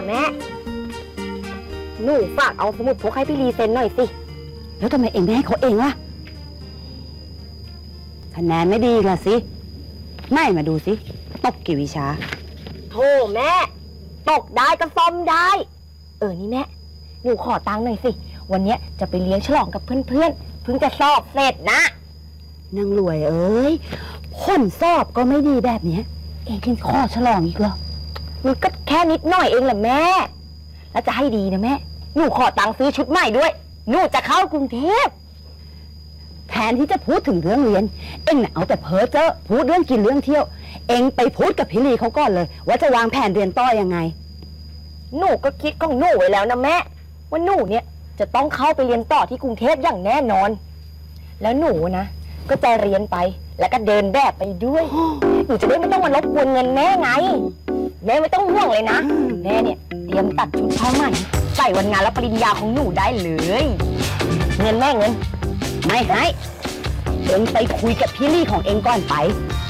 แม่หนูฝากเอาสมุดพกให้พี่ลีเซ็นหน่อยสิแล้วทำไมเองไม่ให้เขาเองล่ะคะแนนไม่ดีล่ะสิไม่มาดูสิตกกี่วิชาโธ่แม่ตกได้ก็ซ่อมได้นี่แม่หนูขอตังค์หน่อยสิวันนี้จะไปเลี้ยงฉลองกับเพื่อนๆเพิ่งจะสอบเสร็จนะนางรวยเอ้ยผลสอบก็ไม่ดีแบบนี้เองยังขอฉลองอีกเหรอมันก็แค่นิดหน่อยเองแหละแม่แล้วจะให้ดีนะแม่หนูขอตังค์ซื้อชุดใหม่ด้วยหนูจะเข้ากรุงเทพแทนที่จะพูดถึงเรื่องเรียนเอ็งน่ะเอาแต่เพ้อเจ้อพูดเรื่องกินเรื่องเที่ยวเอ็งไปพูดกับพี่ลีเขาก่อนเลยว่าจะวางแผนเรียนต่อยังไงหนูก็คิดของหนูไว้แล้วนะแม่ว่าหนูเนี่ยจะต้องเข้าไปเรียนต่อที่กรุงเทพอย่างแน่นอนแล้วหนูนะก็จะเรียนไปแล้วก็เดินแบบไปด้วยหนูจะได้ไม่ต้องมารบกวนเงินแม่ไงแม่ไม่ต้องห่วงเลยนะแม่เนี่ยเตรียมตัดชุดผ้าใหม่ใส่วันงานรับปริญญาของหนูได้เลยเงินแม่เงินไม่ให้เอ็งไปคุยกับพี่ลี่ของเอ็งก่อนไป